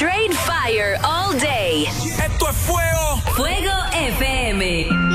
Straight fire all day. Esto es fuego. Fuego FM.